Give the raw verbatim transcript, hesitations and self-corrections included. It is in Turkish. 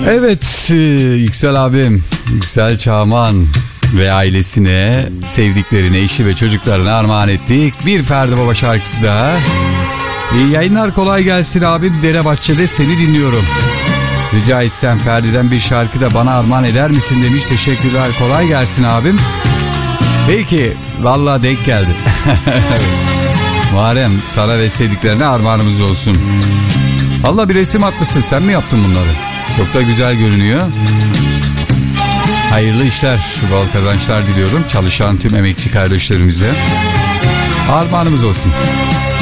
Evet Yüksel abim, Yüksel Çağman ve ailesine, sevdiklerine, eşi ve çocuklarına armağan ettik. Bir Ferdi Baba şarkısı daha. İyi yayınlar, kolay gelsin abim. Derebahçe'de seni dinliyorum. Rica etsem Ferdi'den bir şarkı da bana armağan eder misin demiş. Teşekkürler, kolay gelsin abim. Peki, vallahi denk geldi. Muharrem, sana ve sevdiklerine armağanımız olsun. Vallahi bir resim atmışsın, sen mi yaptın bunları? Çok da güzel görünüyor. Hayırlı işler, bol kazançlar diliyorum çalışan tüm emekçi kardeşlerimize. Armağanımız olsun.